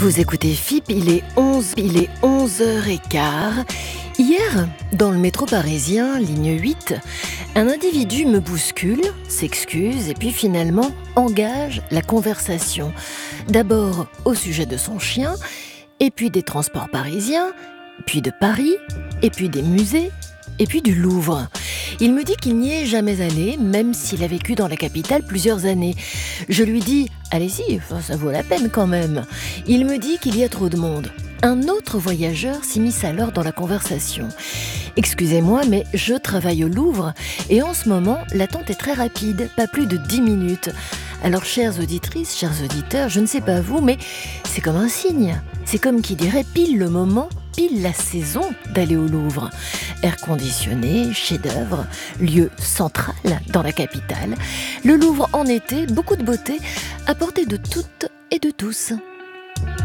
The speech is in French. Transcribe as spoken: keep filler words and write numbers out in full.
Vous écoutez F I P, il est onze, il est onze heures quinze. Hier, dans le métro parisien, ligne huit, un individu me bouscule, s'excuse et puis finalement engage la conversation. D'abord au sujet de son chien, et puis des transports parisiens, puis de Paris, et puis des musées, et puis du Louvre. Il me dit qu'il n'y est jamais allé, même s'il a vécu dans la capitale plusieurs années. Je lui dis « Allez-y, enfin, ça vaut la peine quand même ». Il me dit qu'il y a trop de monde. Un autre voyageur s'immisce alors dans la conversation. « Excusez-moi, mais je travaille au Louvre et en ce moment, l'attente est très rapide, pas plus de dix minutes. Alors, chères auditrices, chers auditeurs, je ne sais pas vous, mais c'est comme un signe. C'est comme qui dirait pile le moment, pile la saison d'aller au Louvre. Air conditionné, chef-d'œuvre, lieu central dans la capitale. Le Louvre en été, beaucoup de beauté, à portée de toutes et de tous.